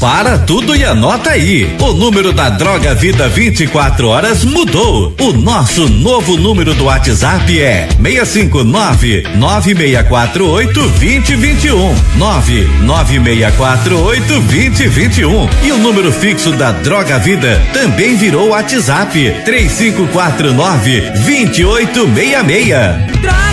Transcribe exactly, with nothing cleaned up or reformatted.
Para tudo e anota aí. O número da Droga Vida vinte e quatro horas mudou. O nosso novo número do WhatsApp é seis cinco nove, nove seis quatro oito, dois zero dois um. nove nove seis quatro oito, dois zero dois um. E o número fixo da Droga Vida também virou WhatsApp. três cinco quatro nove, dois oito seis seis.